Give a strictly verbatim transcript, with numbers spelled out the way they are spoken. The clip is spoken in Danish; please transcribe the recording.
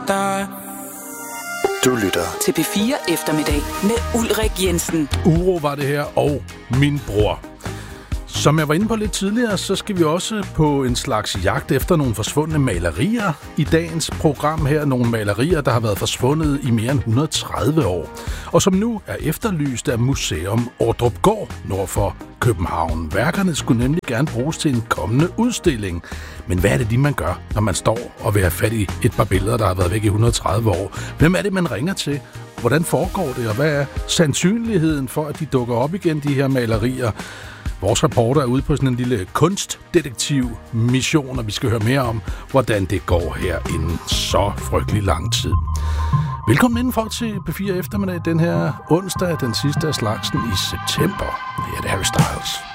dig. Du lytter til P fire Eftermiddag med Ulrik Jensen. Uro var det her, og min bror. Som jeg var inde på lidt tidligere, så skal vi også på en slags jagt efter nogle forsvundne malerier i dagens program her. Nogle malerier, der har været forsvundet i mere end et hundrede og tredive år, og som nu er efterlyst af Museum Ordrupgaard nord for København. Værkerne skulle nemlig gerne bruges til en kommende udstilling. Men hvad er det, de man gør, når man står og vil have fat i et par billeder, der har været væk i et hundrede og tredive år? Hvem er det, man ringer til? Hvordan foregår det, og hvad er sandsynligheden for, at de dukker op igen, de her malerier? Vores reporter er ude på sådan en lille kunstdetektiv-mission, og vi skal høre mere om, hvordan det går her inden så frygtelig lang tid. Velkommen indenfor til P fire Eftermiddag den her onsdag, den sidste af slagsen i september. Ja, det er Harry Styles.